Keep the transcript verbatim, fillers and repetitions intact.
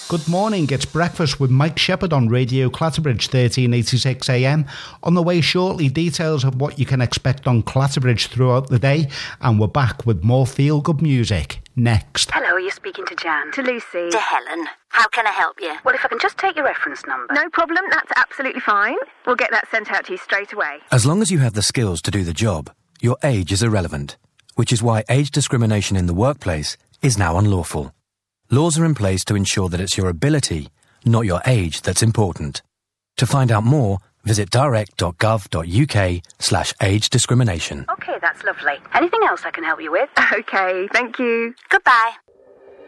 Good morning, it's Breakfast with Mike Shepherd on Radio Clatterbridge thirteen eighty-six A M. On the way shortly, details of what you can expect on Clatterbridge throughout the day, and we're back with more feel-good music next. Hello, are you speaking to Jan? To Lucy. To Helen. How can I help you? Well, if I can just take your reference number. No problem, that's absolutely fine. We'll get that sent out to you straight away. As long as you have the skills to do the job, your age is irrelevant, which is why age discrimination in the workplace is now unlawful. Laws are in place to ensure that it's your ability, not your age, that's important. To find out more, visit direct.gov.uk slash age discrimination. OK, that's lovely. Anything else I can help you with? OK, thank you. Goodbye.